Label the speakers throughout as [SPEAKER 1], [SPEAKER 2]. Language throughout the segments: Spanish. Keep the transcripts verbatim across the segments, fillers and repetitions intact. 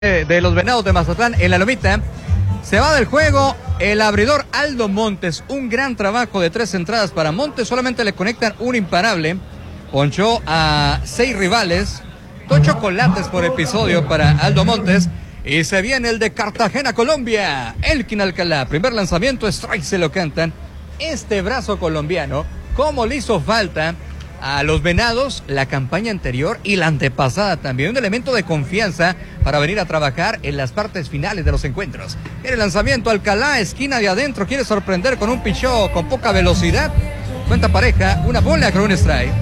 [SPEAKER 1] de los Venados de Mazatlán en la Lomita. Se va del juego el abridor Aldo Montes. Un gran trabajo de tres entradas para Montes. Solamente le conectan un imparable. Ponchó a seis rivales. Dos chocolates por episodio para Aldo Montes. Y se viene el de Cartagena, Colombia. Elkin Alcalá. Primer lanzamiento, strike se lo cantan. Este brazo colombiano, cómo le hizo falta a los Venados la campaña anterior y la antepasada también. Un elemento de confianza para venir a trabajar en las partes finales de los encuentros. El lanzamiento, Alcalá, esquina de adentro, quiere sorprender con un pichó con poca velocidad. Cuenta pareja, una bola con un strike.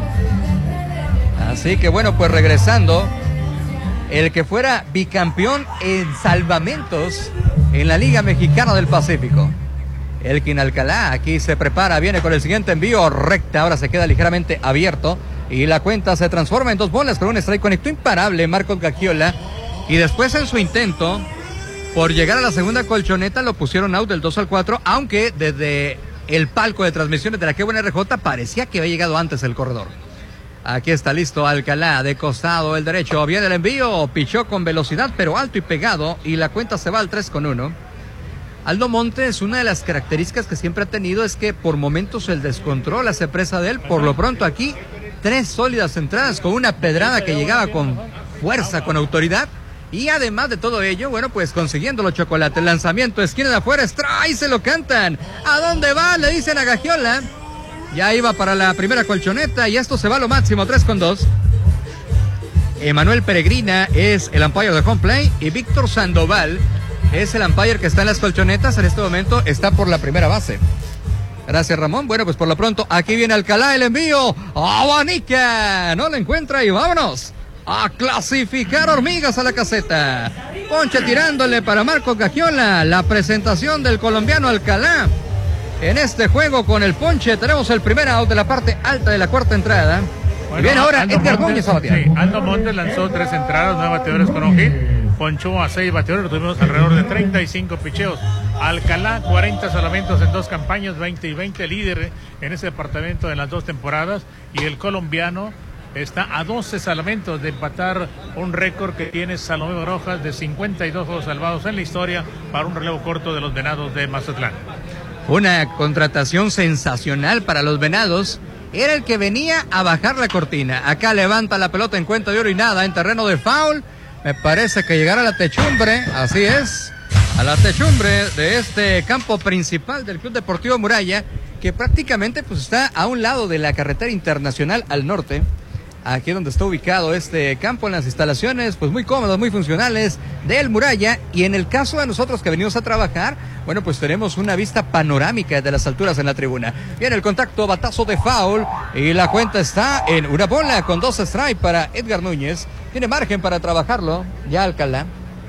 [SPEAKER 1] Así que bueno, pues regresando, el que fuera bicampeón en salvamentos en la Liga Mexicana del Pacífico. Elkin Alcalá aquí se prepara, viene con el siguiente envío, recta, ahora se queda ligeramente abierto y la cuenta se transforma en dos bolas con un strike. Conectó imparable Marcos Gagiola y después en su intento por llegar a la segunda colchoneta lo pusieron out del dos al cuatro, aunque desde el palco de transmisiones de la Qué Buena R J parecía que había llegado antes el corredor. Aquí está listo Alcalá, de costado el derecho, viene el envío, pichó con velocidad pero alto y pegado y la cuenta se va al tres con uno. Aldo Montes, una de las características que siempre ha tenido es que por momentos el descontrol hace presa de él. Por lo pronto aquí, tres sólidas entradas con una pedrada que llegaba con fuerza, con autoridad. Y además de todo ello, bueno, pues consiguiendo los chocolates. Lanzamiento, esquina de afuera, strike, se lo cantan. ¿A dónde va? Le dicen a Gagiola. Ya iba para la primera colchoneta y esto se va a lo máximo, tres con dos. Emanuel Peregrina es el umpire de home play y Víctor Sandoval es el umpire que está en las colchonetas. En este momento está por la primera base. Gracias, Ramón. Bueno, pues por lo pronto aquí viene Alcalá, el envío. ¡Abanica! No lo encuentra y vámonos a clasificar hormigas a la caseta. Ponche tirándole para Marcos Gagiola. La presentación del colombiano Alcalá en este juego con el ponche. Tenemos el primer out de la parte alta de la cuarta entrada. Bueno, y viene ahora Aldo Edgar Núñez a batear.
[SPEAKER 2] Sí, Aldo Montes lanzó tres entradas, nueve bateadores con un hit. Ponchó a seis bateadores, tuvimos alrededor de treinta y cinco picheos. Alcalá, cuarenta salvamentos en dos campañas, veinte y veinte, líder en ese departamento en las dos temporadas. Y el colombiano está a doce salvamentos de empatar un récord que tiene Salomé Rojas de cincuenta y dos juegos salvados en la historia para un relevo corto de los Venados de Mazatlán.
[SPEAKER 1] Una contratación sensacional para los Venados. Era el que venía a bajar la cortina. Acá levanta la pelota en cuenta de oro y nada en terreno de foul. Me parece que llegará a la techumbre, así es, a la techumbre de este campo principal del Club Deportivo Muralla, que prácticamente pues está a un lado de la carretera internacional al norte. Aquí donde está ubicado este campo, en las instalaciones pues muy cómodas, muy funcionales del Muralla. Y en el caso de nosotros que venimos a trabajar, bueno, pues tenemos una vista panorámica de las alturas en la tribuna. Viene el contacto, batazo de foul y la cuenta está en una bola con dos strikes para Edgar Núñez. Tiene margen para trabajarlo ya Alcalá.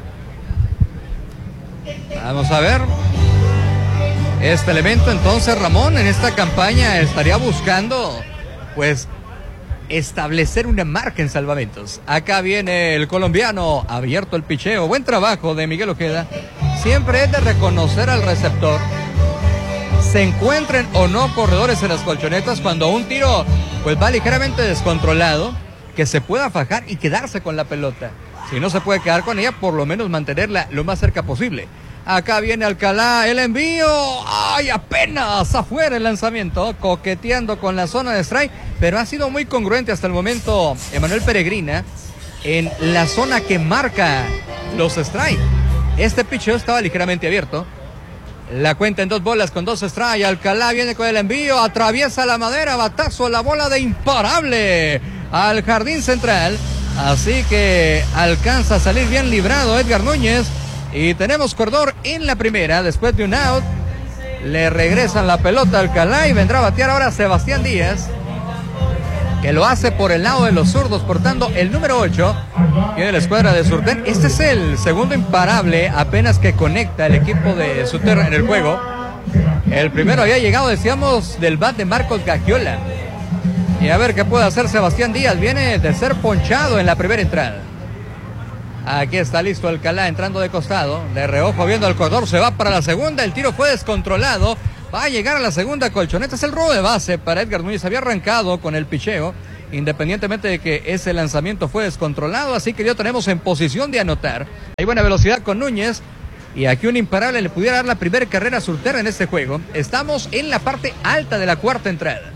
[SPEAKER 1] Vamos a ver. Este elemento entonces, Ramón, en esta campaña estaría buscando pues establecer una marca en salvamentos. Acá viene el colombiano, abierto el picheo. Buen trabajo de Miguel Ojeda. Siempre es de reconocer al receptor. Se encuentren o no corredores en las colchonetas, cuando un tiro pues va ligeramente descontrolado, que se pueda fajar y quedarse con la pelota. Si no se puede quedar con ella, por lo menos mantenerla lo más cerca posible. Acá viene Alcalá, el envío, ay, apenas afuera el lanzamiento, coqueteando con la zona de strike, pero ha sido muy congruente hasta el momento Emanuel Peregrina en la zona que marca los strike. Este picheo estaba ligeramente abierto. La cuenta en dos bolas con dos strike. Alcalá viene con el envío, atraviesa la madera, batazo, la bola de imparable al jardín central. Así que alcanza a salir bien librado Edgar Núñez. Y tenemos corredor en la primera, después de un out. Le regresan la pelota a Alcalá y vendrá a batear ahora Sebastián Díaz, que lo hace por el lado de los zurdos, portando el número ocho. Viene la escuadra de Surten. Este es el segundo imparable apenas que conecta el equipo de Suter en el juego. El primero había llegado, decíamos, del bat de Marcos Gagiola. Y a ver qué puede hacer Sebastián Díaz. Viene de ser ponchado en la primera entrada. Aquí está listo Alcalá entrando de costado, de reojo viendo al corredor, se va para la segunda, el tiro fue descontrolado, va a llegar a la segunda colchoneta, es el robo de base para Edgar Núñez, había arrancado con el picheo independientemente de que ese lanzamiento fue descontrolado, así que ya tenemos en posición de anotar. Hay buena velocidad con Núñez, y aquí un imparable le pudiera dar la primera carrera a Surter en este juego. Estamos en la parte alta de la cuarta entrada.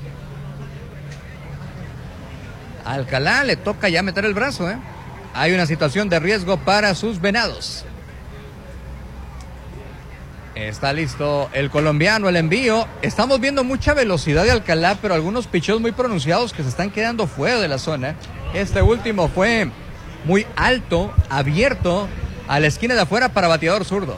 [SPEAKER 1] Alcalá le toca ya meter el brazo, ¿eh? Hay una situación de riesgo para sus venados. Está listo el colombiano, el envío. Estamos viendo mucha velocidad de Alcalá, pero algunos picheos muy pronunciados que se están quedando fuera de la zona. Este último fue muy alto, abierto, a la esquina de afuera para bateador zurdo.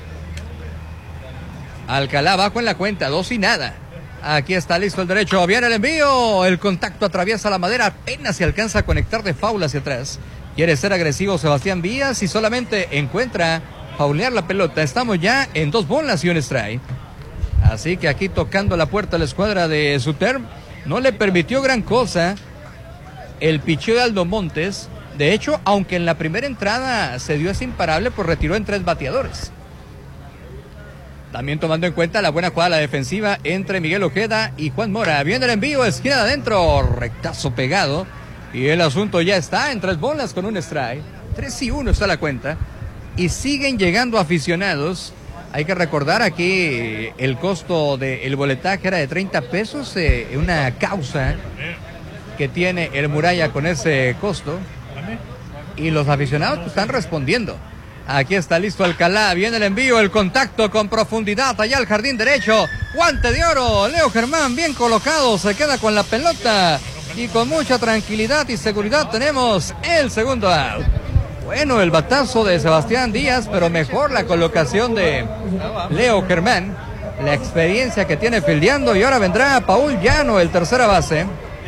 [SPEAKER 1] Alcalá bajo en la cuenta, dos y nada. Aquí está listo el derecho, viene el envío. El contacto atraviesa la madera, apenas se alcanza a conectar de foul hacia atrás. Quiere ser agresivo Sebastián Vías y solamente encuentra faulear la pelota. Estamos ya en dos bolas y un strike. Así que aquí tocando la puerta a la escuadra de Suter. No le permitió gran cosa el picheo de Aldo Montes. De hecho, aunque en la primera entrada se dio ese imparable, pues retiró en tres bateadores. También tomando en cuenta la buena jugada la defensiva entre Miguel Ojeda y Juan Mora. Viene el envío, esquina de adentro, rectazo pegado. Y el asunto ya está en tres bolas con un strike. tres y uno está la cuenta. Y siguen llegando aficionados. Hay que recordar aquí el costo del boletaje era de treinta pesos. Eh, una causa que tiene el Muralla con ese costo. Y los aficionados pues, están respondiendo. Aquí está listo Alcalá, viene el envío, el contacto con profundidad allá al jardín derecho. Guante de oro, Leo Germán bien colocado, se queda con la pelota. Y con mucha tranquilidad y seguridad tenemos el segundo out. Bueno, el batazo de Sebastián Díaz, pero mejor la colocación de Leo Germán. La experiencia que tiene fildeando y ahora vendrá Paul Llano, el tercera base.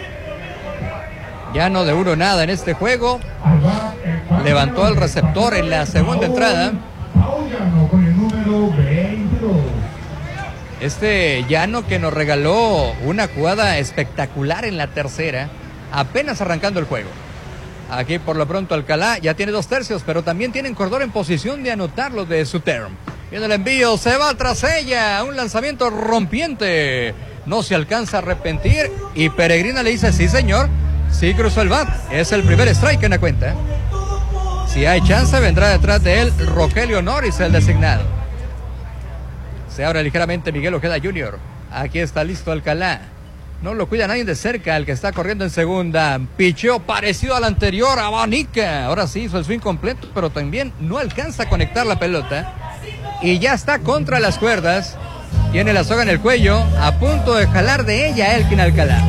[SPEAKER 1] Llano de uno nada en este juego. Levantó el receptor en la segunda entrada. Este Llano que nos regaló una jugada espectacular en la tercera, apenas arrancando el juego. Aquí por lo pronto Alcalá ya tiene dos tercios, pero también tienen Cordero en posición de anotar los de Suter. Viene el envío, se va tras ella, un lanzamiento rompiente. No se alcanza a arrepentir y Peregrina le dice, sí señor, sí cruzó el bat. Es el primer strike en la cuenta. Si hay chance, vendrá detrás de él Rogelio Norris, el designado. Se abre ligeramente Miguel Ojeda junior Aquí está listo Alcalá. No lo cuida nadie de cerca, el que está corriendo en segunda. Picheo parecido al anterior, abanica. Ahora sí hizo el swing completo, pero también no alcanza a conectar la pelota. Y ya está contra las cuerdas. Tiene la soga en el cuello, a punto de jalar de ella Elkin Alcalá.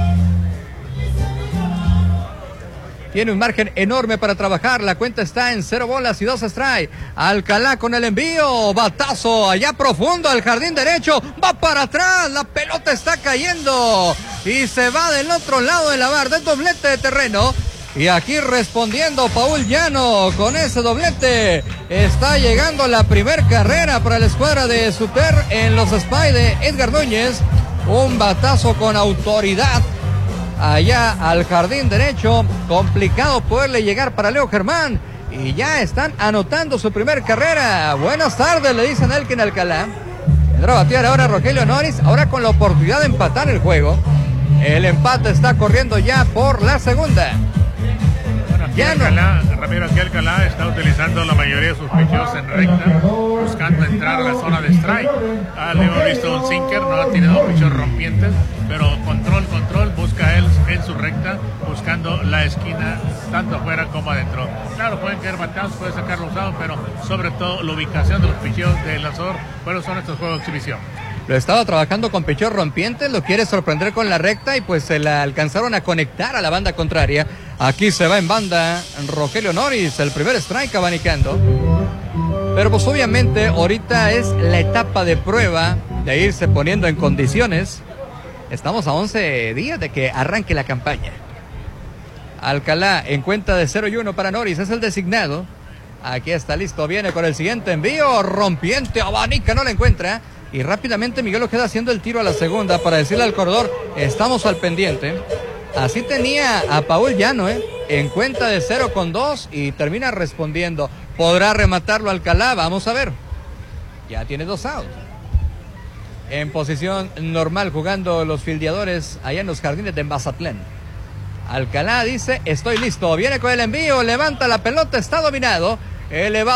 [SPEAKER 1] Tiene un margen enorme para trabajar. La cuenta está en cero bolas y dos strike. Alcalá con el envío. Batazo allá profundo al jardín derecho. Va para atrás. La pelota está cayendo. Y se va del otro lado de la barra. El doblete de terreno. Y aquí respondiendo Paul Llano con ese doblete. Está llegando la primer carrera para la escuadra de Suter en los Spy de Edgar Núñez. Un batazo con autoridad allá al jardín derecho, complicado poderle llegar para Leo Germán, y ya están anotando su primer carrera. Buenas tardes, le dicen a Elkin Alcalá. Vendrá a batear ahora Rogelio Norris, ahora con la oportunidad de empatar el juego. El empate está corriendo ya por la segunda.
[SPEAKER 2] Bueno, aquí Alcalá, Ramiro, aquí Alcalá está utilizando la mayoría de sus picheos en recta, buscando entrar a la zona de strike. Ah, le hemos visto un sinker, no ha tirado picheos rompientes, pero control, control, busca él en su recta, buscando la esquina, tanto afuera como adentro. Claro, pueden caer batados, puede sacar los lados, pero sobre todo la ubicación de los picheos del lanzador, pero son estos juegos de exhibición.
[SPEAKER 1] Lo estaba trabajando con picheos rompientes, lo quiere sorprender con la recta y pues se la alcanzaron a conectar a la banda contraria. Aquí se va en banda Rogelio Norris, el primer strike abanicando. Pero pues obviamente ahorita es la etapa de prueba de irse poniendo en condiciones. Estamos a once días de que arranque la campaña. Alcalá en cuenta de cero y uno para Norris, es el designado. Aquí está listo, viene con el siguiente envío, rompiente, abanica, no la encuentra. Y rápidamente Miguel Ojeda haciendo el tiro a la segunda para decirle al corredor, estamos al pendiente. Así tenía a Paul Llano, ¿eh? En cuenta de cero con dos y termina respondiendo. ¿Podrá rematarlo Alcalá? Vamos a ver. Ya tiene dos outs. En posición normal jugando los fildeadores allá en los jardines de Mazatlán. Alcalá dice, estoy listo. Viene con el envío, levanta la pelota, está dominado. Elevado